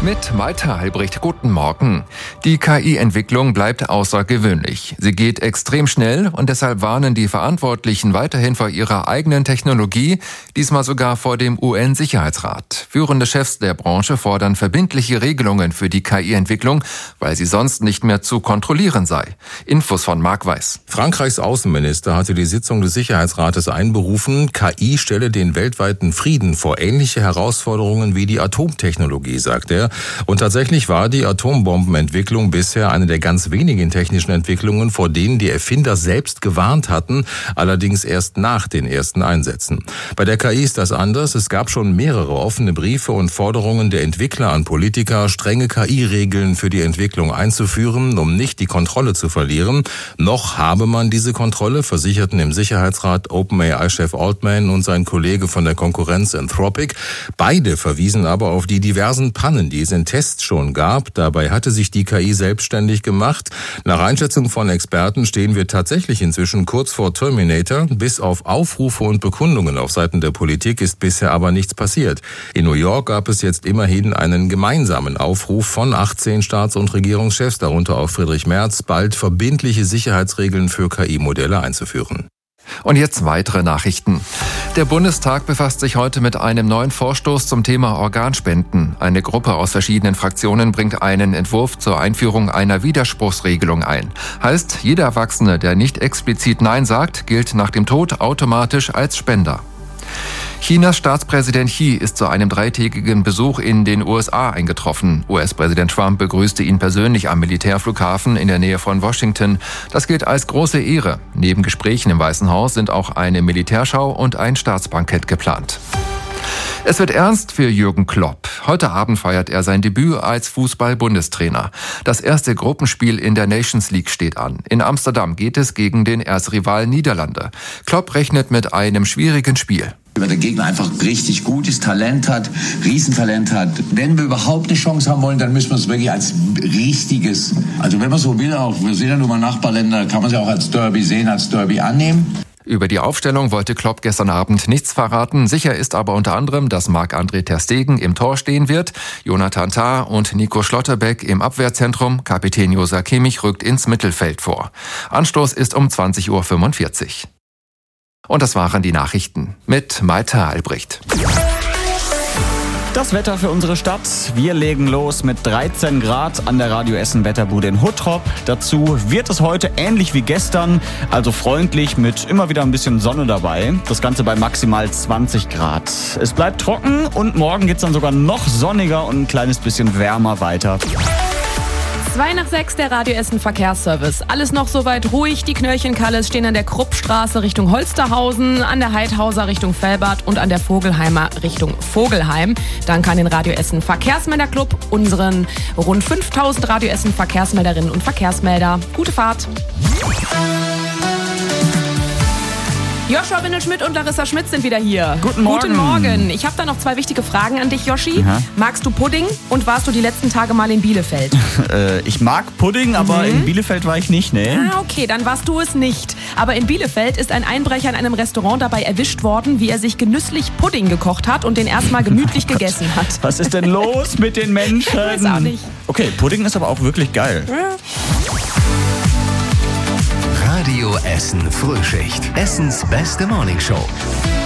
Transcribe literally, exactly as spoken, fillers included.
Mit Malte Albrecht, guten Morgen. Die K I-Entwicklung bleibt außergewöhnlich. Sie geht extrem schnell und deshalb warnen die Verantwortlichen weiterhin vor ihrer eigenen Technologie, diesmal sogar vor dem U N-Sicherheitsrat. Führende Chefs der Branche fordern verbindliche Regelungen für die K I-Entwicklung, weil sie sonst nicht mehr zu kontrollieren sei. Infos von Marc Weiß. Frankreichs Außenminister hatte die Sitzung des Sicherheitsrates einberufen. K I stelle den weltweiten Frieden vor ähnliche Herausforderungen wie die Atomtechnologie, sagt er. Und tatsächlich war die Atombombenentwicklung bisher eine der ganz wenigen technischen Entwicklungen, vor denen die Erfinder selbst gewarnt hatten, allerdings erst nach den ersten Einsätzen. Bei der K I ist das anders. Es gab schon mehrere offene Briefe und Forderungen der Entwickler an Politiker, strenge K I-Regeln für die Entwicklung einzuführen, um nicht die Kontrolle zu verlieren. Noch habe man diese Kontrolle, versicherten im Sicherheitsrat OpenAI-Chef Altman und sein Kollege von der Konkurrenz Anthropic. Beide verwiesen aber auf die diversen Pannen, die es in Tests schon gab. Dabei hatte sich die K I selbstständig gemacht. Nach Einschätzung von Experten stehen wir tatsächlich inzwischen kurz vor Terminator. Bis auf Aufrufe und Bekundungen auf Seiten der Politik ist bisher aber nichts passiert. In New York gab es jetzt immerhin einen gemeinsamen Aufruf von achtzehn Staats- und Regierungschefs, darunter auch Friedrich Merz, bald verbindliche Sicherheitsregeln für K I-Modelle einzuführen. Und jetzt weitere Nachrichten. Der Bundestag befasst sich heute mit einem neuen Vorstoß zum Thema Organspenden. Eine Gruppe aus verschiedenen Fraktionen bringt einen Entwurf zur Einführung einer Widerspruchsregelung ein. Heißt, jeder Erwachsene, der nicht explizit Nein sagt, gilt nach dem Tod automatisch als Spender. Chinas Staatspräsident Xi ist zu einem dreitägigen Besuch in den U S A eingetroffen. U S-Präsident Trump begrüßte ihn persönlich am Militärflughafen in der Nähe von Washington. Das gilt als große Ehre. Neben Gesprächen im Weißen Haus sind auch eine Militärschau und ein Staatsbankett geplant. Es wird ernst für Jürgen Klopp. Heute Abend feiert er sein Debüt als Fußball-Bundestrainer. Das erste Gruppenspiel in der Nations League steht an. In Amsterdam geht es gegen den Erzrivalen Niederlande. Klopp rechnet mit einem schwierigen Spiel. Wenn der Gegner einfach richtig gut ist, Talent hat, Riesentalent hat. Wenn wir überhaupt eine Chance haben wollen, dann müssen wir es wirklich als richtiges, also wenn man so will, auch, wir sehen ja nun mal Nachbarländer, kann man es ja auch als Derby sehen, als Derby annehmen. Über die Aufstellung wollte Klopp gestern Abend nichts verraten. Sicher ist aber unter anderem, dass Marc-André ter Stegen im Tor stehen wird, Jonathan Tah und Nico Schlotterbeck im Abwehrzentrum. Kapitän Joshua Kimmich rückt ins Mittelfeld vor. Anstoß ist um zwanzig Uhr fünfundvierzig. Und das waren die Nachrichten mit Malte Albrecht. Das Wetter für unsere Stadt. Wir legen los mit dreizehn Grad an der Radio Essen Wetterbude in Huttrop. Dazu wird es heute ähnlich wie gestern, also freundlich mit immer wieder ein bisschen Sonne dabei. Das Ganze bei maximal zwanzig Grad. Es bleibt trocken und morgen geht's dann sogar noch sonniger und ein kleines bisschen wärmer weiter. Zwei nach sechs, der Radio Essen Verkehrsservice. Alles noch soweit ruhig. Die Knöllchenkalles stehen an der Kruppstraße Richtung Holsterhausen, an der Heidhauser Richtung Fellbad und an der Vogelheimer Richtung Vogelheim. Danke an den Radio Essen Verkehrsmelderclub, unseren rund fünftausend Radio Essen Verkehrsmelderinnen und Verkehrsmelder. Gute Fahrt. Joshua Windelschmidt und Larissa Schmitz sind wieder hier. Guten Morgen. Guten Morgen. Ich habe da noch zwei wichtige Fragen an dich, Joshi. Aha. Magst du Pudding und warst du die letzten Tage mal in Bielefeld? äh, ich mag Pudding, aber mhm. in Bielefeld war ich nicht, ne? Ah, okay, dann warst du es nicht. Aber in Bielefeld ist ein Einbrecher in einem Restaurant dabei erwischt worden, wie er sich genüsslich Pudding gekocht hat und den erstmal gemütlich gegessen hat. Was ist denn los mit den Menschen? Ich weiß auch nicht. Okay, Pudding ist aber auch wirklich geil. Ja. Radio Essen Frühschicht. Essens beste Morningshow.